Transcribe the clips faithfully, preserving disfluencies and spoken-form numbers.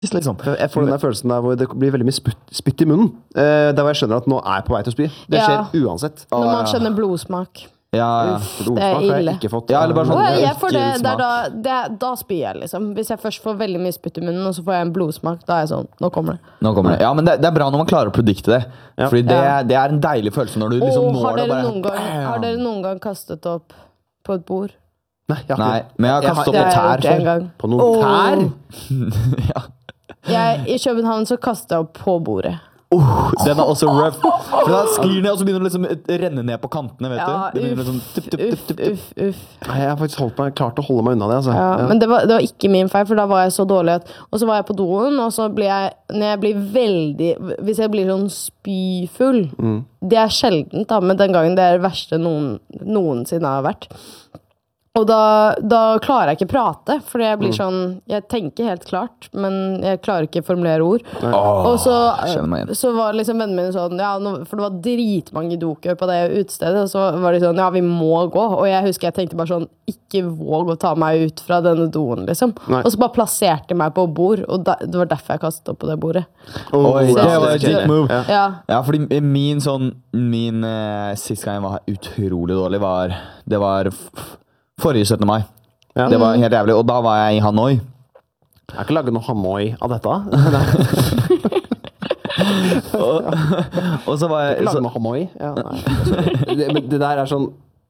liksom. Jeg får den der følelsen der hvor det blir veldig mye spytt, spytt i munnen. Uh, der hvor jeg skjønner at nå er jeg på vei til å spy. Det skjer ja. uansett. Når man skjønner blodsmak. Ja, ja. Uff, det er ille. Har jeg ikke fått. Ja, eller bare sånn, oh, jeg får det, det da, det, da spyr jeg liksom. Hvis jeg først får veldig mye spytt i munnen, og så får jeg en blodsmak, da er jeg sånn, nå kommer det. Nå kommer det. Ja, men det, det er bra når man klarer å predikte det. Ja. Fordi det, ja. det er en deilig følelse når du liksom oh, når det bare... Noen gang, har dere noen gang kastet opp på et bord? Nei, jeg har Nei, men jeg har kastet opp på tær før. På noen oh. tær? ja. Jeg, I København så kastet jeg opp på bordet. Oh, den er også rough. For da sklir ned, og så begynner det liksom å renne ned på kantene, vet ja, du. Det uff, liksom, tup, tup, tup, tup, tup. uff, uff. Nei, jeg har faktisk holdt meg, klart å holde meg unna det, altså. Ja, ja. Men det var, det var ikke min feil, for da var jeg så dårlig at, og så var jeg på doen, og så blir jeg, når jeg blir veldig, hvis jeg blir sånn spyfull, mm. det er sjeldent da, men den gangen det er det verste noen, noensinne har vært. Og da, da klarer jeg ikke prate, fordi jeg blir sånn, jeg tenker helt klart, men jeg klarer ikke formulere ord. Oh, og så, så var liksom vennene mine sånn, ja, for det var dritmange dokø på det utstedet, og så var de sånn, ja, vi må gå. Og jeg husker jeg tenkte bare sånn, ikke våg å ta meg ut fra denne doen, liksom. Nei. Og så bare plasserte de meg på bord, og da, det var derfor jeg kastet opp på det bordet. Oh, Oi, det var et dick move. Ja. Ja. ja, fordi min sånn, min uh, siste gang var utrolig dårlig, var, det var... Forrige syttende mai. Ja. Det var helt jævlig. Og da var jeg i Hanoi. Jeg har ikke laget noe Hanoi av dette. og, og så var jeg... Ikke laget noe Hanoi? Ja, det, det der er sånn...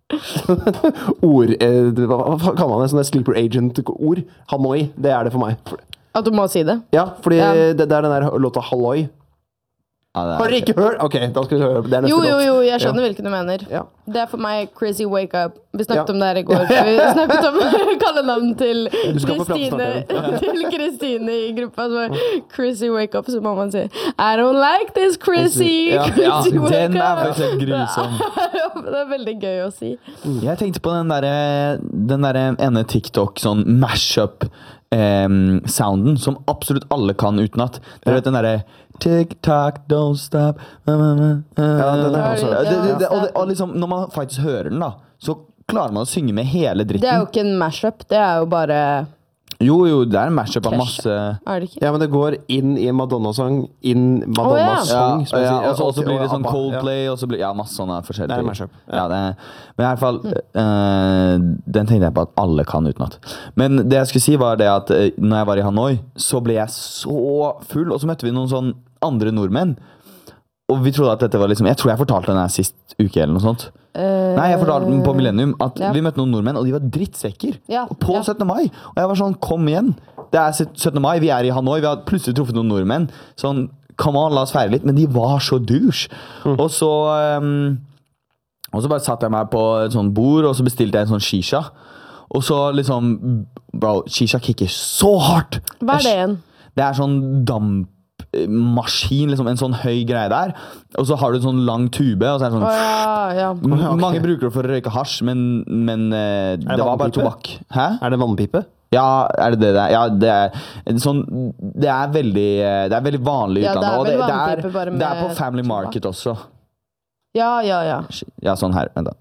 ord... Eh, hva kaller man det? Sånne sleeper agent-ord. Hanoi, det er det for meg. At du må si det? Ja, fordi ja. Det, det er den der låta Halloi. Ja, har dere ikke hørt? Ok, da skal vi høre. Det er neste jo, jo, jo, jeg låt. skjønner ja. hvilken du mener. Ja. Det er for meg Crazy Wake Up. Vi snakket ja. om det her i går. Vi snakket om kallenavn til Kristine til Kristine i gruppa. Crazy Wake Up, så må man si I don't like this, Chrissy. Ja, ja. Den er faktisk grusom. Det er veldig gøy å si. Jeg tenkte på den der, den der ene TikTok, sånn mashup Um, sounden som absolutt alle kan utenat. Dere vet den derre Tick-tock, don't stop uh, uh, uh, ja, den er også det, det, det, og, det, og liksom, når man faktisk hører den da, så klarer man å synge med hele dritten. Det er jo ikke en mashup, det er jo bare Jo, jo, det er en mashup av masse Er det ikke? Ja, men det går inn i Madonna-sang inn Madonna-sang oh, ja. ja, ja, og så blir det sånn Coldplay og så blir, ja, masse sånne forskjellige Det er en mashup ja. Ja, det er, men i hvert fall uh, den tenkte jeg på at alle kan utenat. Men det jeg skulle si var det at uh, når jeg var i Hanoi så ble jeg så full, og så møtte vi noen sånn andre nordmenn, og vi trodde at dette var liksom, jeg tror jeg fortalte den her sist uke eller noe sånt. Uh, Nei, jeg fortalte den på Millennium at ja. vi møtte noen nordmenn, og de var drittsekker ja, på ja. syttende mai. Og jeg var sånn, kom igjen. Det er syttende mai, vi er i Hanoi, vi har plutselig truffet noen nordmenn. Sånn, come on, la oss feire litt. Men de var så douche. Mm. Og så um, og så bare satt jeg meg på et sånt bord, og så bestilte jeg en sånn shisha. Og så liksom, bro, shisha kicker så hardt. Hva er det igjen? Det er sånn damp maskin, liksom en sånn høy greie der, og så har du en sånn lang tube, og så er det sånn oh, ja, ja. okay. Mange bruker det for å røyke hasj, men, men eh, det, det var bare tobakk. Hæ? Er det vannpipe? Ja, er det det der? Ja, det er sånn, det er veldig det er veldig vanlig i ja, utlandet, det er, og det, det, er, det er på Family Market også. Ja, ja, ja. Ja, sånn her, vent da.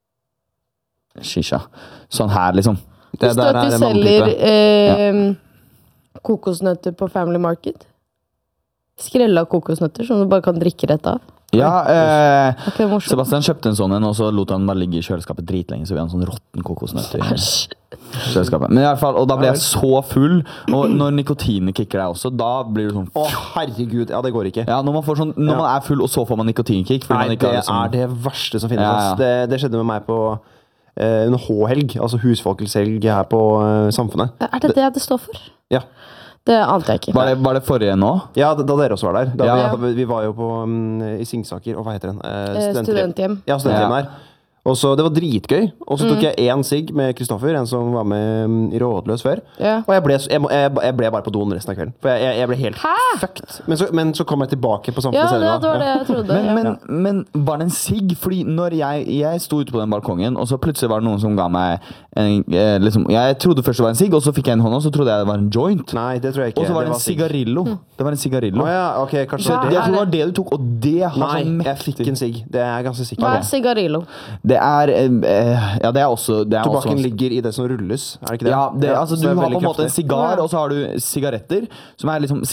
Shisha. Sånn her, liksom. Det står at du selger eh, ja. kokosnøtter på Family Market. Skrella kokosnøtter som du bare kan drikke rett av. Ja, eh, okay, Sebastian kjøpte en sånn en, og så lot han bare ligge i kjøleskapet dritlenge, så vi hadde en sånn rotten kokosnøtter i kjøleskapet. Men i hvert fall, og da ble jeg så full, og når nikotinet kicker deg også, da blir du sånn, å herregud, ja det går ikke. Ja, når man, får sånn, når ja. man er full, og så får man nikotinkick. Nei, man ikke det liksom, er det verste som finnes. Ja, ja. Det, det skjedde med meg på eh, en H-helg, altså husfolkelshelg her på eh, Samfunnet. Er det det det står for? Ja. Det ante jeg ikke. Var det, var det forrige nå? Ja, da, da dere også var der. Da ja. vi, vi var jo på, um, i Singsaker, og hva heter den? Eh, studenthjem. Ja, studenthjem her. Og så, det var dritgøy. Og så tok mm. jeg en sigg med Kristoffer, en som var med um, i Rådløs før. Ja. Og jeg ble, jeg, jeg, jeg ble bare på doen resten av kvelden. For jeg, jeg ble helt Hæ? fucked. Men så, men så kom jeg tilbake på Samfunnet senere. Ja, det var det jeg trodde. Men, men, ja. men var det en sigg? Fordi når jeg, jeg sto ute på den balkongen, og så plutselig var det noen som ga meg en, eh, liksom, jeg trodde først det var en sigg, og så fikk jeg en hånd, og så trodde jeg det var en joint. Nei, det tror jeg ikke. Og så var det, det en cigarillo. Mm. Det var en cigarillo. Oh, ja, ok, kanskje så det. Jeg tror det var det du tok, og det har Nei, sånn jeg fikk en sigg. Det er jeg ganske sikker. Hva er cigarillo? Det det er eh, Ja, det er også det er Tobakken også, ligger i det som rulles, er det ikke det? Ja, det, altså så du det er har på veldig en måte en kraftig. sigar, og så har du sigaretter, som er liksom